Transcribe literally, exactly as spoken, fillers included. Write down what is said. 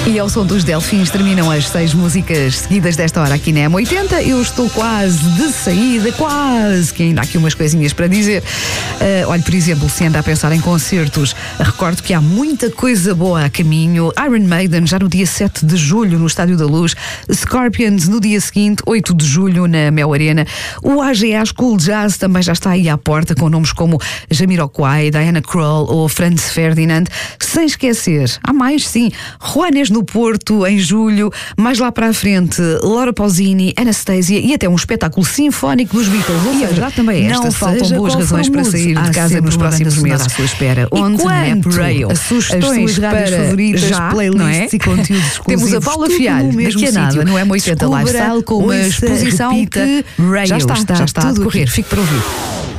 E ao som dos Delfins terminam as seis músicas seguidas desta hora aqui na M oitenta. Eu estou quase de saída, quase, que ainda há aqui umas coisinhas para dizer. Uh, olha, por exemplo, se anda a pensar em concertos, recordo que há muita coisa boa a caminho. Iron Maiden já no dia sete de julho no Estádio da Luz, Scorpions no dia seguinte, oito de julho na Mel Arena. O A G A School Jazz também já está aí à porta, com nomes como Jamiroquai, Diana Krall ou Franz Ferdinand. Sem esquecer, há mais sim, Juanes no Porto em julho, mais lá para a frente Laura Pausini, Anastasia e até um espetáculo sinfónico dos Beatles. Ou E seja, a verdade também é esta, não faltam seja boas qual razões for o para mood, sair há de casa sempre nos uma próximos banda sonora meses. à sua espera. E On quanto Rail, as sugestões as suas rádios para favoritas, já, playlists não é? e conteúdos exclusivos. Temos a Paula tudo Fialho, no mesmo daqui a nada, sítio. no M oitenta Descubra, Lifestyle, com uma ouça, exposição repita, que Rail, já está, está já está a tudo decorrer. aqui. Fique para ouvir.